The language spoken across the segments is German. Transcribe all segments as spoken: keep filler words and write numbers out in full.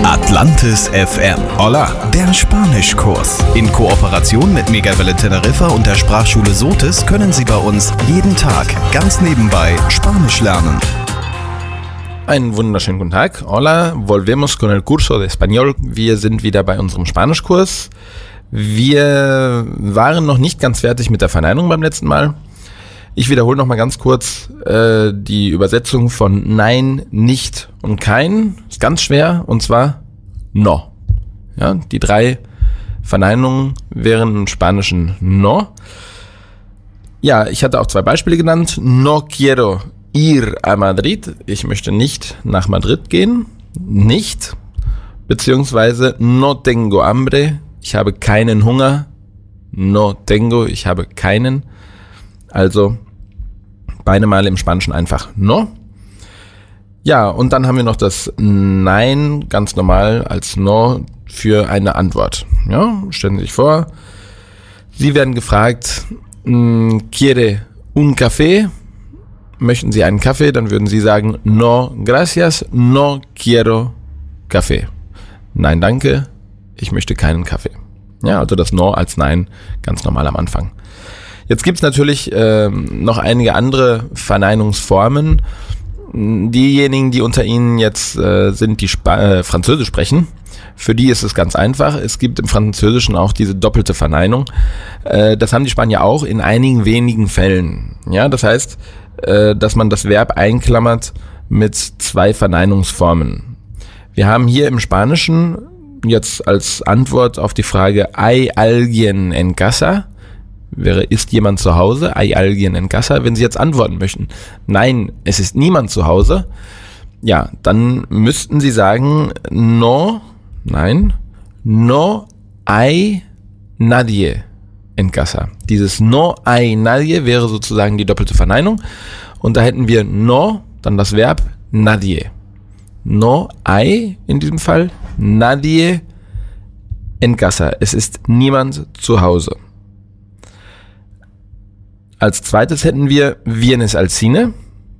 Atlantis F M. Hola, der Spanischkurs. In Kooperation mit Megawelle Teneriffa und der Sprachschule Sotis können Sie bei uns jeden Tag ganz nebenbei Spanisch lernen. Einen wunderschönen guten Tag. Hola, volvemos con el curso de español. Wir sind wieder bei unserem Spanischkurs. Wir waren noch nicht ganz fertig mit der Verneinung beim letzten Mal. Ich wiederhole noch mal ganz kurz äh, die Übersetzung von Nein, Nicht und Kein. Ist ganz schwer, und zwar No. Ja, die drei Verneinungen wären im Spanischen No. Ja, ich hatte auch zwei Beispiele genannt. No quiero ir a Madrid. Ich möchte nicht nach Madrid gehen. Nicht. Beziehungsweise No tengo hambre. Ich habe keinen Hunger. No tengo. Ich habe keinen. Also beide Male im Spanischen einfach No. Ja, und dann haben wir noch das Nein, ganz normal als No für eine Antwort. Ja, stellen Sie sich vor, Sie werden gefragt, ¿Quiere un café? Möchten Sie einen Kaffee? Dann würden Sie sagen, No, gracias, no quiero café. Nein, danke, ich möchte keinen Kaffee. Ja, also das No als Nein, ganz normal am Anfang. Jetzt gibt es natürlich äh, noch einige andere Verneinungsformen. Diejenigen, die unter Ihnen jetzt äh, sind, die Sp- äh, Französisch sprechen, für die ist es ganz einfach. Es gibt im Französischen auch diese doppelte Verneinung. Äh, das haben die Spanier auch in einigen wenigen Fällen. Ja, das heißt, äh, dass man das Verb einklammert mit zwei Verneinungsformen. Wir haben hier im Spanischen jetzt als Antwort auf die Frage ¿Hay alguien en casa? Wäre, ist jemand zu Hause? ¿Hay alguien en casa? Wenn Sie jetzt antworten möchten, nein, es ist niemand zu Hause, ja, dann müssten Sie sagen, no, nein, no hay nadie en casa. Dieses no hay nadie wäre sozusagen die doppelte Verneinung. Und da hätten wir no, dann das Verb nadie. No hay in diesem Fall, nadie en casa. Es ist niemand zu Hause. Als zweites hätten wir vienes al cine.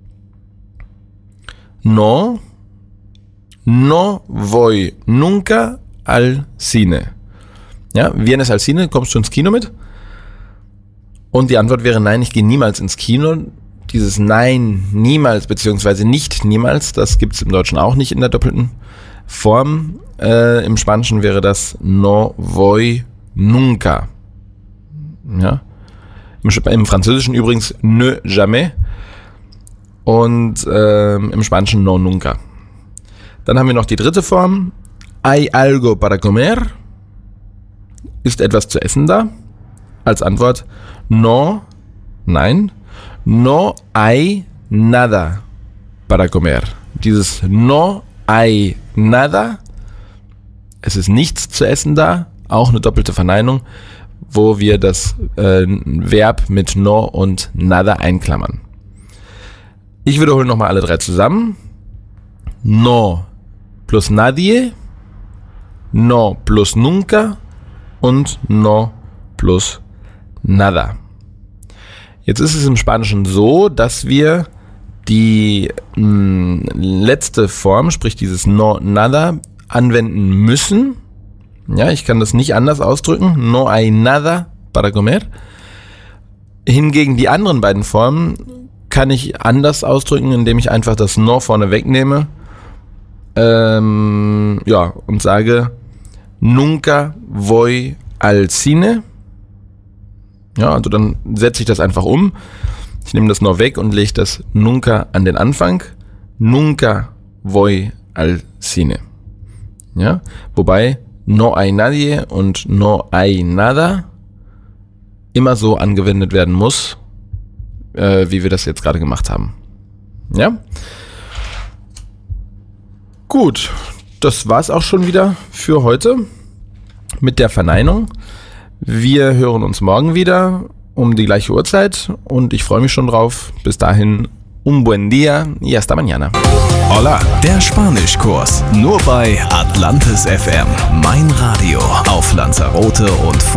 No, no voy nunca al cine. Ja, vienes al cine, kommst du ins Kino mit? Und die Antwort wäre nein, ich gehe niemals ins Kino. Dieses Nein, niemals, beziehungsweise nicht niemals, das gibt es im Deutschen auch nicht in der doppelten Form. Äh, Im Spanischen wäre das no voy nunca. Ja. Im, Im Französischen übrigens ne jamais und äh, im Spanischen no nunca. Dann haben wir noch die dritte Form. ¿Hay algo para comer? Ist etwas zu essen da? Als Antwort no, nein. No hay nada para comer. Dieses no hay nada, es ist nichts zu essen da, auch eine doppelte Verneinung, wo wir das äh, Verb mit no und nada einklammern. Ich wiederhole nochmal alle drei zusammen. No plus nadie, no plus nunca und no plus nada. Jetzt ist es im Spanischen so, dass wir die mh, letzte Form, sprich dieses no nada, anwenden müssen. Ja, ich kann das nicht anders ausdrücken. No hay nada para comer. Hingegen die anderen beiden Formen kann ich anders ausdrücken, indem ich einfach das no vorne wegnehme. Ähm, ja, und sage nunca voy al cine. Ja, also dann setze ich das einfach um. Ich nehme das no weg und lege das nunca an den Anfang. Nunca voy al cine. Ja, wobei no hay nadie und no hay nada immer so angewendet werden muss, äh, wie wir das jetzt gerade gemacht haben. Ja? Gut, das war's auch schon wieder für heute mit der Verneinung. Wir hören uns morgen wieder um die gleiche Uhrzeit und ich freue mich schon drauf. Bis dahin, un buen día y hasta mañana. Hola, der Spanischkurs. Nur bei Atlantis F M. Mein Radio auf Lanzarote und